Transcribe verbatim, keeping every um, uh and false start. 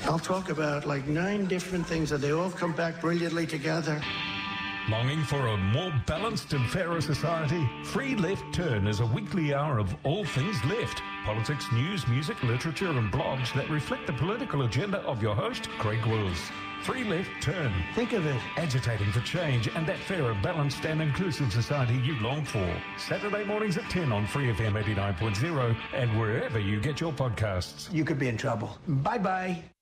I'll talk about like nine different things and they all come back brilliantly together. Longing for a more balanced and fairer society? Free Left Turn is a weekly hour of all things left. Politics, news, music, literature and blogs that reflect the political agenda of your host, Craig Wills. Free Left Turn. Think of it. Agitating for change and that fairer, balanced and inclusive society you long for. Saturday mornings at ten on Free F M eighty-nine point zero and wherever you get your podcasts. You could be in trouble. Bye-bye.